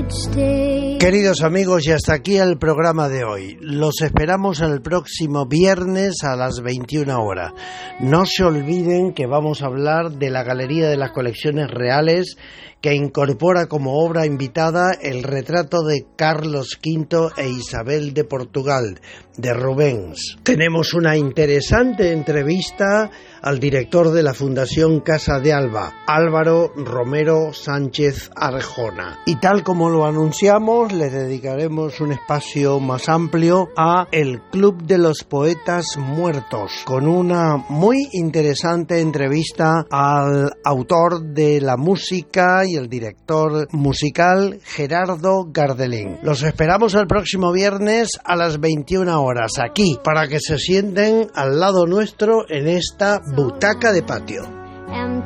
Queridos amigos, y hasta aquí el programa de hoy. Los esperamos el próximo viernes a las 21 horas. No se olviden que vamos a hablar de la Galería de las Colecciones Reales, que incorpora como obra invitada el retrato de Carlos V e Isabel de Portugal, de Rubens. Tenemos una interesante entrevista al director de la Fundación Casa de Alba, Álvaro Romero Sánchez Arjona. Y tal como lo anunciamos, les dedicaremos un espacio más amplio a el Club de los Poetas Muertos, con una muy interesante entrevista al autor de la música y el director musical Gerardo Gardelín. Los esperamos el próximo viernes a las 21 horas aquí, para que se sienten al lado nuestro en esta butaca de patio.